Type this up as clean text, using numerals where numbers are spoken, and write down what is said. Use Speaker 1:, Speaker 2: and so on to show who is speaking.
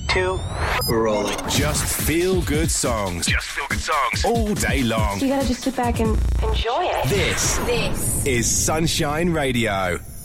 Speaker 1: 2, we're rolling.
Speaker 2: Just feel good songs. Just feel good songs. All day long.
Speaker 3: You gotta just sit back and enjoy it.
Speaker 2: This is Sunshine Radio.